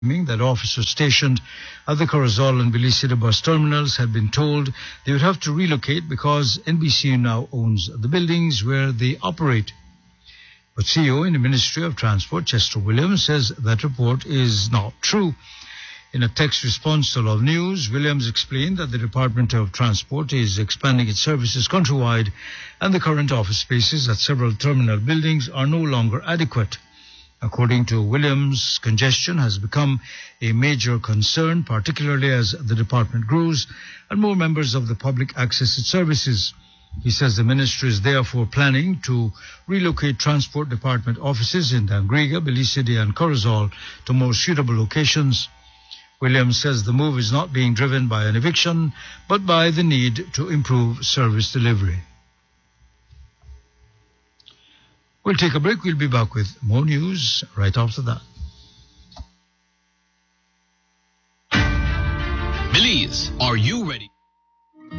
that officers stationed at the Corozal and Belicida bus terminals had been told they would have to relocate because NBC now owns the buildings where they operate. But CEO in the Ministry of Transport, Chester Williams, says that report is not true. In a text response to Love News, Williams explained that the Department of Transport is expanding its services countrywide and the current office spaces at several terminal buildings are no longer adequate. According to Williams, congestion has become a major concern, particularly as the department grows and more members of the public access its services. He says the ministry is therefore planning to relocate transport department offices in Dangriga, Belicida and Corozal to more suitable locations. Williams says the move is not being driven by an eviction, but by the need to improve service delivery. We'll take a break. We'll be back with more news right after that. Belize, are you ready?